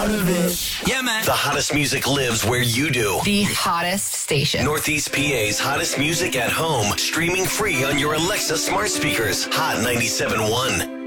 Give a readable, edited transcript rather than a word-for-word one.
part of it. Yeah, man. The hottest music lives where you do. The hottest station. Northeast PA's hottest music at home, streaming free on your Alexa smart speakers. Hot 97.1.